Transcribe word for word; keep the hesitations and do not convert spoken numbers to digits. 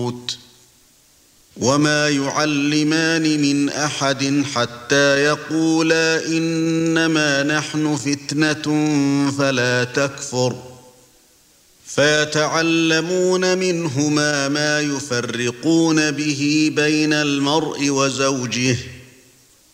البيوت وما يعلمان من أحد حتى يقولا إنما نحن فتنة فلا تكفر فيتعلمون منهما ما يفرقون به بين المرء وزوجه